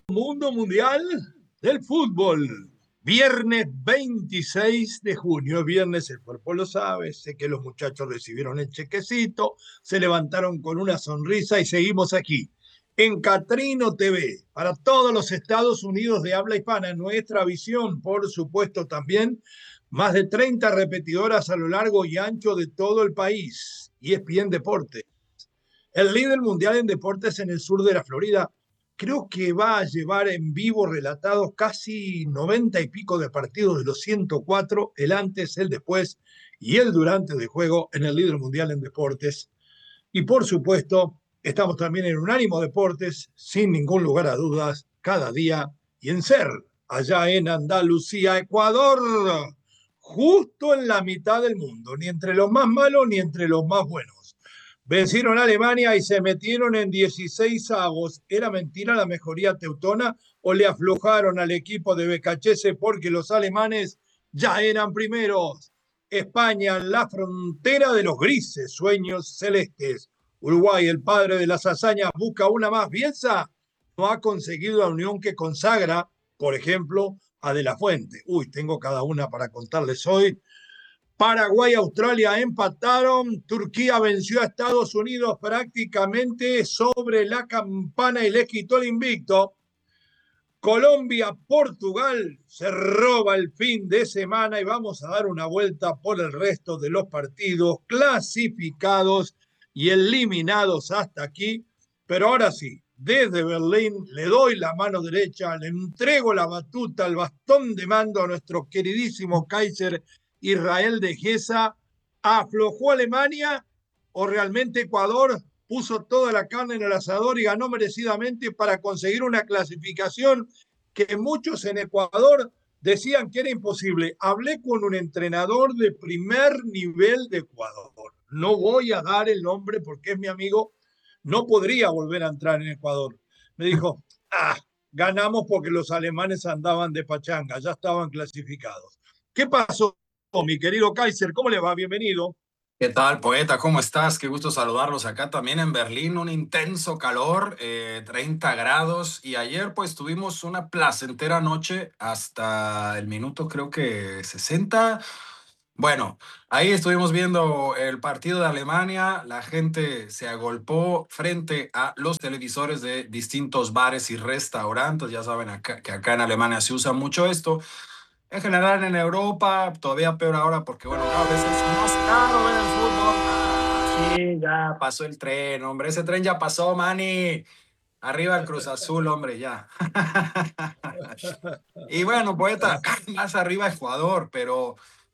Mundo Mundial del Fútbol. Viernes 26 de junio, viernes, el cuerpo lo sabe, sé que los muchachos recibieron el chequecito, se levantaron con una sonrisa y seguimos aquí, en Catrino TV, para todos los Estados Unidos de habla hispana, nuestra visión, por supuesto también, más de 30 repetidoras a lo largo y ancho de todo el país. ESPN Deportes, el líder mundial en deportes en el sur de la Florida, creo que va a llevar en vivo relatados casi 90 y pico de partidos de los 104, el antes, el después y el durante de juego en el líder mundial en deportes. Y por supuesto, estamos también en Unánimo Deportes, sin ningún lugar a dudas, cada día y en Ser, allá en Andalucía, Ecuador, justo en la mitad del mundo, ni entre los más malos ni entre los más buenos. Vencieron a Alemania y se metieron en 16 avos. ¿Era mentira la mejoría teutona o le aflojaron al equipo de Becachese porque los alemanes ya eran primeros? España, la frontera de los grises sueños celestes. Uruguay, el padre de las hazañas, busca una más. Bielsa no ha conseguido la unión que consagra, por ejemplo, a De la Fuente. Uy, tengo cada una para contarles hoy. Paraguay y Australia empataron. Turquía venció a Estados Unidos prácticamente sobre la campana y les quitó el invicto. Colombia, Portugal se roba el fin de semana y vamos a dar una vuelta por el resto de los partidos clasificados y eliminados hasta aquí. Pero ahora sí, desde Berlín le doy la mano derecha, le entrego la batuta, el bastón de mando a nuestro queridísimo Kaiser Israel de Gesa. ¿Aflojó Alemania o realmente Ecuador puso toda la carne en el asador y ganó merecidamente para conseguir una clasificación que muchos en Ecuador decían que era imposible? Hablé con un entrenador de primer nivel de Ecuador. No voy a dar el nombre porque es mi amigo. No podría volver a entrar en Ecuador. Me dijo, ganamos porque los alemanes andaban de pachanga, ya estaban clasificados. ¿Qué pasó, mi querido Kaiser? ¿Cómo le va? Bienvenido. ¿Qué tal, poeta? ¿Cómo estás? Qué gusto saludarlos acá también en Berlín, un intenso calor, 30 grados y ayer pues tuvimos una placentera noche hasta el minuto creo que 60. Bueno, ahí estuvimos viendo el partido de Alemania, la gente se agolpó frente a los televisores de distintos bares y restaurantes, ya saben que acá en Alemania se usa mucho esto. En general en Europa, todavía peor ahora porque, bueno, cada vez es más caro ver el fútbol. Sí, ya pasó el tren, hombre. Ese tren ya pasó, Manny. Arriba el Cruz Azul, hombre, ya. Y bueno, poeta, más arriba Ecuador, pero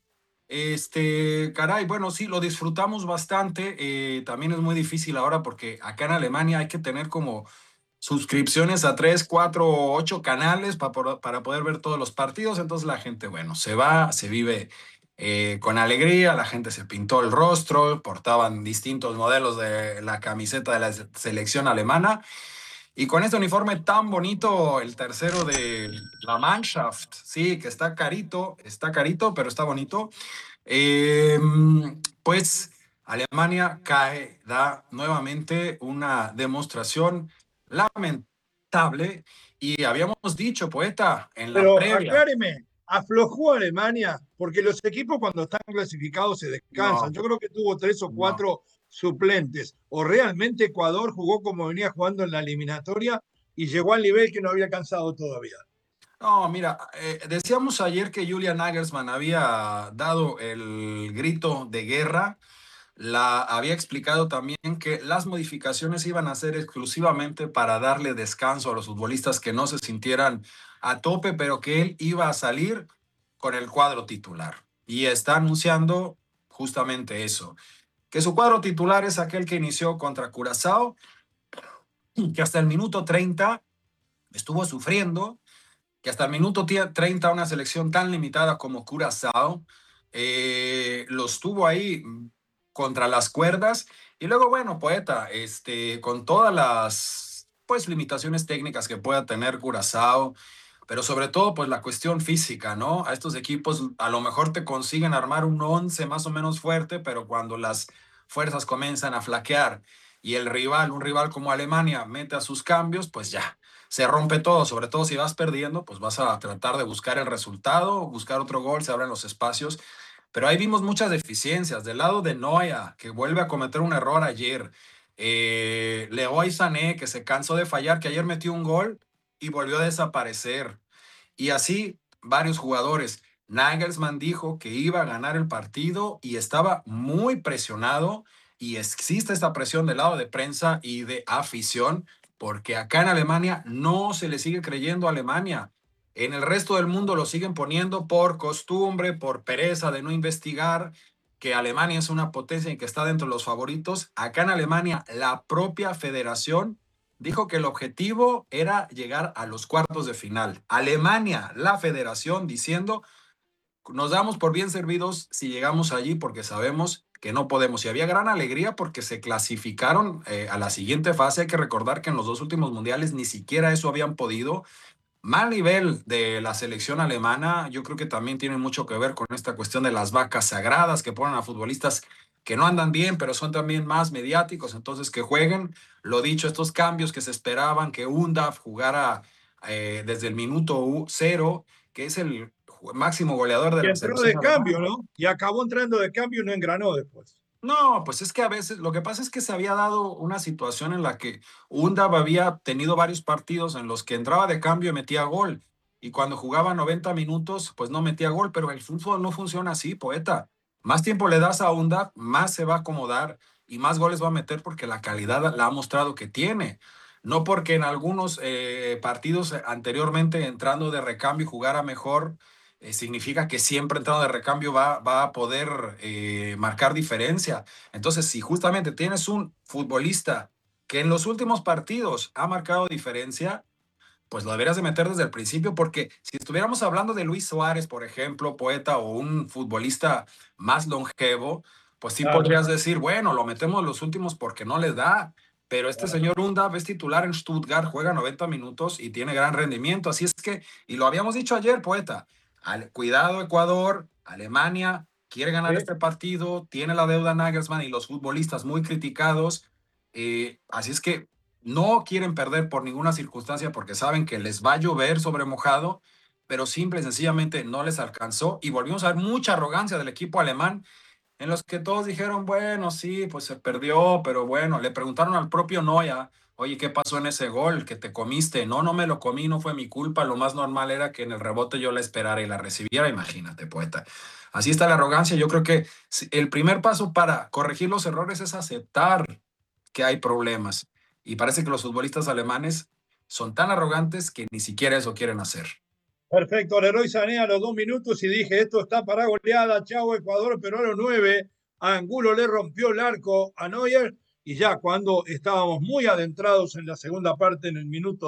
caray, bueno, sí, lo disfrutamos bastante. También es muy difícil ahora porque acá en Alemania hay que tener como suscripciones a 3, 4 o 8 canales para poder ver todos los partidos. Entonces la gente, bueno, se va, se vive con alegría, la gente se pintó el rostro, portaban distintos modelos de la camiseta de la selección alemana. Y con este uniforme tan bonito, el tercero de la Mannschaft, sí, que está carito, pero está bonito. Eh, pues Alemania cae, da nuevamente una demostración lamentable y habíamos dicho, poeta, en la Pero previa. acláreme, ¿aflojó Alemania? Porque los equipos cuando están clasificados se descansan. No, Yo creo que tuvo 3 o 4 no. suplentes. ¿O realmente Ecuador jugó como venía jugando en la eliminatoria y llegó al nivel que no había alcanzado todavía? No, mira, decíamos ayer que Julian Nagelsmann había dado el grito de guerra. Había explicado también que las modificaciones iban a ser exclusivamente para darle descanso a los futbolistas que no se sintieran a tope, pero que él iba a salir con el cuadro titular. Y está anunciando justamente eso, que su cuadro titular es aquel que inició contra Curazao, que hasta el minuto 30 estuvo sufriendo, que hasta el minuto 30 una selección tan limitada como Curazao los tuvo ahí contra las cuerdas. Y luego, bueno, poeta, con todas las pues limitaciones técnicas que pueda tener Curazao, pero sobre todo pues la cuestión física, ¿no? A estos equipos a lo mejor te consiguen armar un 11 más o menos fuerte, pero cuando las fuerzas comienzan a flaquear y el rival, un rival como Alemania, mete a sus cambios, pues ya, se rompe todo, sobre todo si vas perdiendo, pues vas a tratar de buscar el resultado, buscar otro gol, se abren los espacios, pero ahí vimos muchas deficiencias, del lado de Neuer, que vuelve a cometer un error ayer, Leroy Sané, que se cansó de fallar, que ayer metió un gol y volvió a desaparecer, y así varios jugadores. Nagelsmann dijo que iba a ganar el partido y estaba muy presionado y existe esta presión del lado de prensa y de afición porque acá en Alemania no se le sigue creyendo a Alemania. En el resto del mundo lo siguen poniendo por costumbre, por pereza de no investigar, que Alemania es una potencia y que está dentro de los favoritos. Acá en Alemania la propia federación dijo que el objetivo era llegar a los cuartos de final. Alemania, la federación, diciendo, nos damos por bien servidos si llegamos allí porque sabemos que no podemos. Y había gran alegría porque se clasificaron a la siguiente fase. Hay que recordar que en los dos últimos mundiales ni siquiera eso habían podido. Mal nivel de la selección alemana, yo creo que también tiene mucho que ver con esta cuestión de las vacas sagradas que ponen a futbolistas que no andan bien, pero son también más mediáticos, entonces que jueguen. Lo dicho, estos cambios que se esperaban, que Undav jugara desde el minuto cero, que es el máximo goleador de Y la entró selección de alemana. cambio, ¿no? Y acabó entrando de cambio y no engranó después. No, pues es que a veces, lo que pasa es que se había dado una situación en la que Undav había tenido varios partidos en los que entraba de cambio y metía gol. Y cuando jugaba 90 minutos, pues no metía gol, pero el fútbol no funciona así, poeta. Más tiempo le das a Undav, más se va a acomodar y más goles va a meter porque la calidad la ha mostrado que tiene. No porque en algunos partidos anteriormente entrando de recambio y jugara mejor, significa que siempre entrando de recambio va a poder marcar diferencia. Entonces, si justamente tienes un futbolista que en los últimos partidos ha marcado diferencia, pues lo deberías de meter desde el principio, porque si estuviéramos hablando de Luis Suárez, por ejemplo, poeta o un futbolista más longevo, pues sí Claro, podrías decir, bueno, lo metemos los últimos porque no les da. Pero este claro. señor Undav es titular en Stuttgart, juega 90 minutos y tiene gran rendimiento. Así es que, y lo habíamos dicho ayer, poeta, cuidado Ecuador, Alemania quiere ganar ¿Sí? este partido, tiene la deuda Nagelsmann y los futbolistas muy criticados. Así es que no quieren perder por ninguna circunstancia porque saben que les va a llover sobre mojado, pero simple y sencillamente no les alcanzó y volvimos a ver mucha arrogancia del equipo alemán en los que todos dijeron, bueno, sí, pues se perdió, pero bueno, le preguntaron al propio Neuer, oye, ¿qué pasó en ese gol que te comiste? No, no me lo comí, no fue mi culpa, lo más normal era que en el rebote yo la esperara y la recibiera, imagínate, poeta. Así está la arrogancia, yo creo que el primer paso para corregir los errores es aceptar que hay problemas. Y parece que los futbolistas alemanes son tan arrogantes que ni siquiera eso quieren hacer. Perfecto, Leroy Sané a los 2 minutos y dije, esto está para goleada, chao Ecuador, pero a los 9, Angulo le rompió el arco a Neuer y ya cuando estábamos muy adentrados en la segunda parte, en el minuto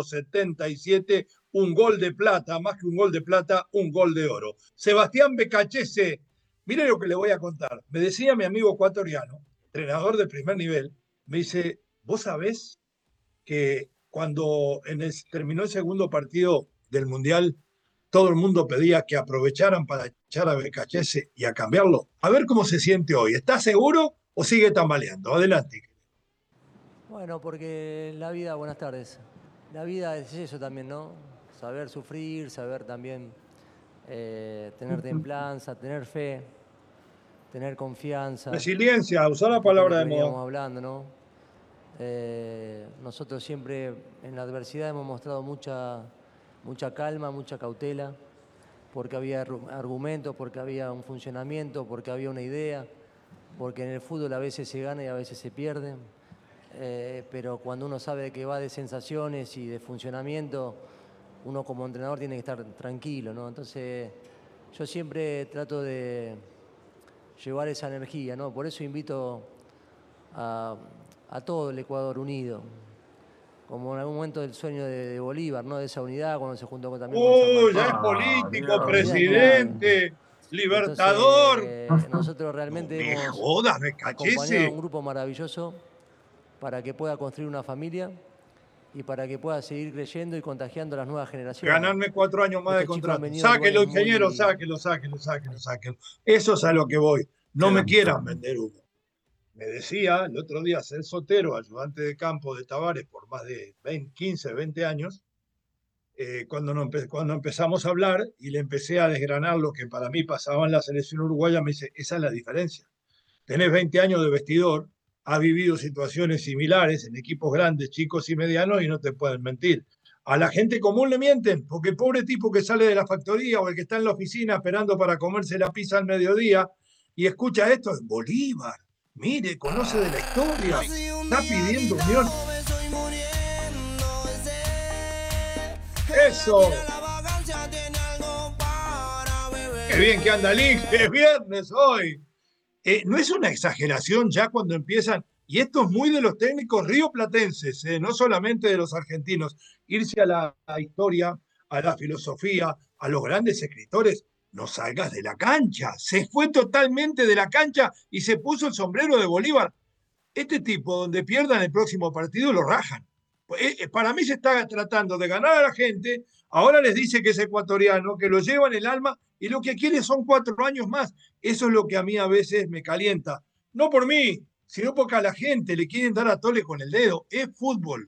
77, un gol de plata, más que un gol de plata, un gol de oro. Sebastián Becachese, mire lo que le voy a contar. Me decía mi amigo ecuatoriano, entrenador de primer nivel, me dice, ¿vos sabés que cuando terminó el segundo partido del Mundial, todo el mundo pedía que aprovecharan para echar a Becachese y a cambiarlo? A ver cómo se siente hoy. ¿Está seguro o sigue tambaleando? Adelante. Bueno, porque la vida, buenas tardes, la vida es eso también, ¿no? Saber sufrir, saber también tener templanza, tener fe, tener confianza, Resiliencia, usar un la poco lo palabra que de veníamos moda. hablando, ¿no? Nosotros siempre en la adversidad hemos mostrado mucha calma, mucha cautela, porque había argumentos, porque había un funcionamiento, porque había una idea, porque en el fútbol a veces se gana y a veces se pierde. Pero cuando uno sabe que va de sensaciones y de funcionamiento, uno como entrenador tiene que estar tranquilo, ¿no? Entonces yo siempre trato de llevar esa energía, ¿no? Por eso invito a todo el Ecuador unido, como en algún momento del sueño de Bolívar, ¿no? De esa unidad cuando se juntó también con San Ya es Martín. político, La unidad es clave. presidente, libertador. Entonces nosotros No realmente me hemos jodas, acompañado a un Becachese. grupo maravilloso para que pueda construir una familia y para que pueda seguir creyendo y contagiando a las nuevas generaciones. Ganarme 4 años más de Estos chicos han contrato. venido de lugares Sáquelo, ingeniero, muy... sáquelo, sáquelo, sáquelo, sáquelo. Eso es a lo que voy. No me Qué quieran bonito. vender humo. me decía el otro día Celso Otero, ayudante de campo de Tavares por más de 15, 20 años, cuando empezamos a hablar y le empecé a desgranar lo que para mí pasaba en la selección uruguaya, me dice, esa es la diferencia. Tenés 20 años de vestidor, has vivido situaciones similares en equipos grandes, chicos y medianos y no te pueden mentir. A la gente común le mienten, porque el pobre tipo que sale de la factoría o el que está en la oficina esperando para comerse la pizza al mediodía y escucha esto, es Bolívar, mire, conoce de la historia, está pidiendo unión. ¡Eso! ¡Qué bien que anda Link! ¡Es viernes hoy! No es una exageración ya cuando empiezan, y esto es muy de los técnicos rioplatenses, no solamente de los argentinos, irse a la historia, a la filosofía, a los grandes escritores. No salgas de la cancha. Se fue totalmente de la cancha y se puso el sombrero de Bolívar. Este tipo, donde pierdan el próximo partido, lo rajan. Para mí se está tratando de ganar a la gente, ahora les dice que es ecuatoriano, que lo lleva en el alma y lo que quiere son 4 años más. Eso es lo que a mí a veces me calienta. No por mí, sino porque a la gente le quieren dar a tole con el dedo. Es fútbol,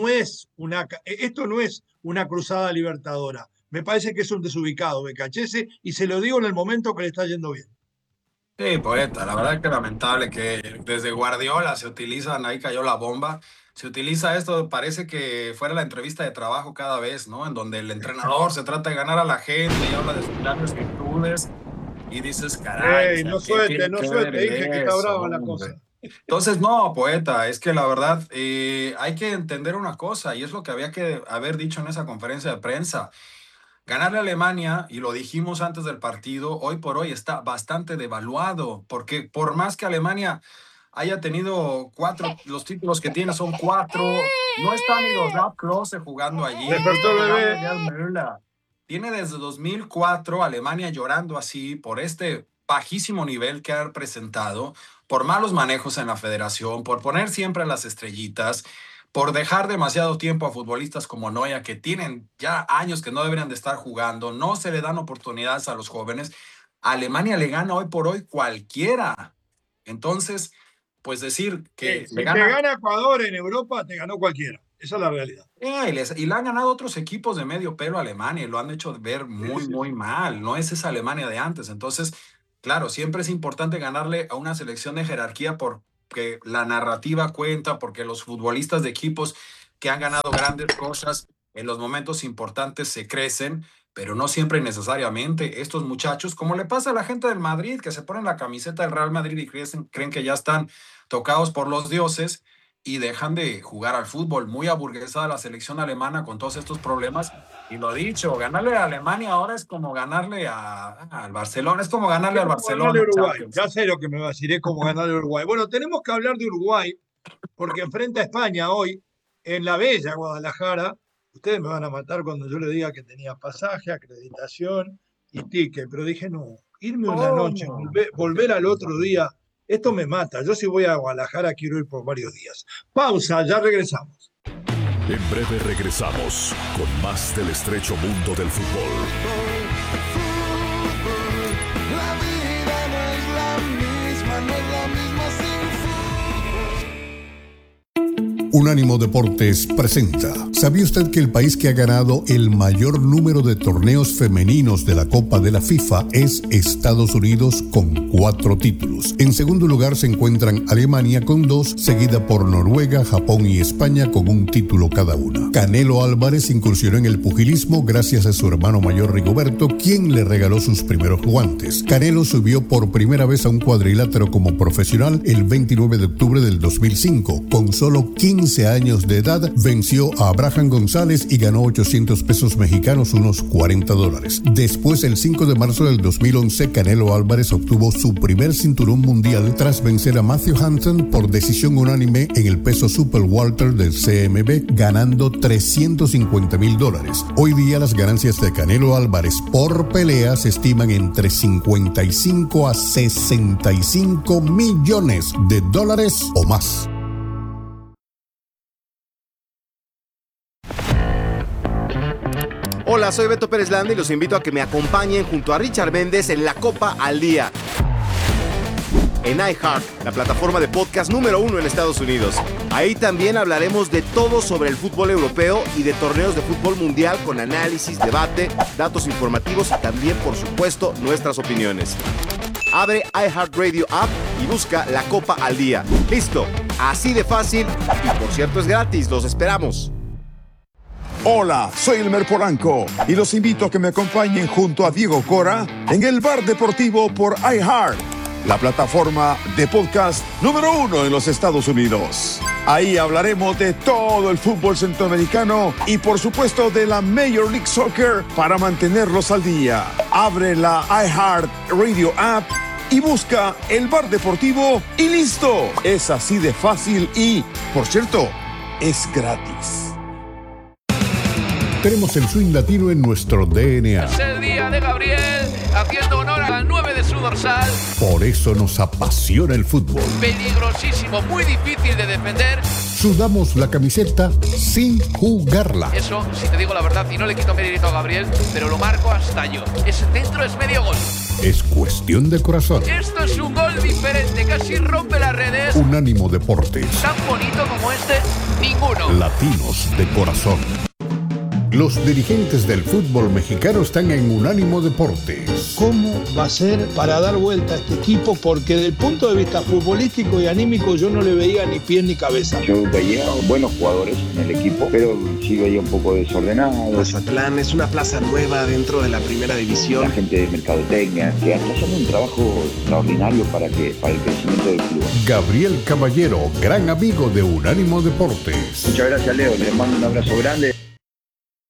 esto no es una cruzada libertadora. Me parece que es un desubicado, Becachese, y se lo digo en el momento que le está yendo bien. Sí, poeta, la verdad que lamentable que desde Guardiola se utilizan, ahí cayó la bomba, se utiliza esto, parece que fuera la entrevista de trabajo cada vez, ¿no? En donde el entrenador se trata de ganar a la gente y habla de sus grandes virtudes y dices, caray, Ey, no suelte, dije que está brava la cosa. Entonces, no, poeta, es que la verdad hay que entender una cosa y es lo que había que haber dicho en esa conferencia de prensa. Ganarle a Alemania, y lo dijimos antes del partido, hoy por hoy está bastante devaluado, porque por más que Alemania haya tenido 4, los títulos que tiene son 4, no está ni los Miroslav Klose jugando allí. Despertó el bebé. Tiene desde 2004 Alemania llorando así por este bajísimo nivel que ha presentado, por malos manejos en la federación, por poner siempre las estrellitas, por dejar demasiado tiempo a futbolistas como Neuer, que tienen ya años que no deberían de estar jugando, no se le dan oportunidades a los jóvenes. Alemania le gana hoy por hoy cualquiera. Entonces, pues decir que si te gana Ecuador en Europa, te ganó cualquiera. Esa es la realidad. Y le han ganado otros equipos de medio pelo a Alemania y lo han hecho ver muy mal. No es esa Alemania de antes. Entonces, claro, siempre es importante ganarle a una selección de jerarquía porque la narrativa cuenta, porque los futbolistas de equipos que han ganado grandes cosas en los momentos importantes se crecen, pero no siempre necesariamente estos muchachos, como le pasa a la gente del Madrid, que se ponen la camiseta del Real Madrid y creen que ya están tocados por los dioses y dejan de jugar al fútbol. Muy aburguesada la selección alemana con todos estos problemas. Y lo dicho, ganarle a Alemania ahora es como ganarle al Barcelona, es como ganarle al Barcelona. Ganarle Uruguay. Ya sé lo que me va a decir, es como ganarle a Uruguay. Bueno, tenemos que hablar de Uruguay, porque enfrenta a España hoy en la bella Guadalajara. Ustedes me van a matar cuando yo le diga que tenía pasaje, acreditación y ticket, pero dije no, irme una noche, volver al otro día, esto me mata. Yo si voy a Guadalajara quiero ir por varios días. Pausa, ya regresamos. En breve regresamos con más del estrecho mundo del fútbol. La vida no es la misma, no es la misma sin Unánimo Deportes presenta. ¿Sabía usted que el país que ha ganado el mayor número de torneos femeninos de la Copa de la FIFA es Estados Unidos con 4 títulos? En segundo lugar se encuentran Alemania con 2, seguida por Noruega, Japón y España con 1 título cada una. Canelo Álvarez incursionó en el pugilismo gracias a su hermano mayor Rigoberto, quien le regaló sus primeros guantes. Canelo subió por primera vez a un cuadrilátero como profesional el 29 de octubre del 2005. Con solo 15 años de edad, venció a Abraham González y ganó 800 pesos mexicanos, unos $40. Después, el 5 de marzo del 2011, Canelo Álvarez obtuvo su primer cinturón mundial tras vencer a Matthew Hansen por decisión unánime en el peso super welter del CMB, ganando $350,000. Hoy día, las ganancias de Canelo Álvarez por pelea se estiman entre 55 a 65 millones de dólares o más. Hola, soy Beto Pérez Landa y los invito a que me acompañen junto a Richard Méndez en La Copa al Día. en iHeart, la plataforma de podcast número 1 en Estados Unidos. Ahí también hablaremos de todo sobre el fútbol europeo y de torneos de fútbol mundial con análisis, debate, datos informativos y también, por supuesto, nuestras opiniones. Abre iHeartRadio App y busca La Copa al Día. ¡Listo! Así de fácil. Y por cierto es gratis. ¡Los esperamos! Hola, soy Elmer Polanco y los invito a que me acompañen junto a Diego Cora en el Bar Deportivo por iHeart, la plataforma de podcast número 1 en los Estados Unidos. Ahí hablaremos de todo el fútbol centroamericano y por supuesto de la Major League Soccer para mantenerlos al día. Abre la iHeart Radio App y busca el Bar Deportivo y listo. Es así de fácil y, por cierto, es gratis. Tenemos el swing latino en nuestro DNA. Es el día de Gabriel, haciendo honor al 9 de su dorsal. Por eso nos apasiona el fútbol. Peligrosísimo, muy difícil de defender. Sudamos la camiseta sin jugarla. Eso, si te digo la verdad, y no le quito mérito a Gabriel, pero lo marco hasta yo. Ese centro es medio gol. Es cuestión de corazón. Esto es un gol diferente, casi rompe las redes. Unánimo Deportes. Tan bonito como este, ninguno. Latinos de corazón. Los dirigentes del fútbol mexicano están en Unánimo Deportes. ¿Cómo va a ser para dar vuelta a este equipo? Porque desde el punto de vista futbolístico y anímico yo no le veía ni pie ni cabeza. Yo veía buenos jugadores en el equipo, pero sí veía un poco desordenado. Mazatlán es una plaza nueva dentro de la primera división. La gente de mercadotecnia, que está haciendo un trabajo extraordinario para el crecimiento del club. Gabriel Caballero, gran amigo de Unánimo Deportes. Muchas gracias, Leo. Les mando un abrazo grande.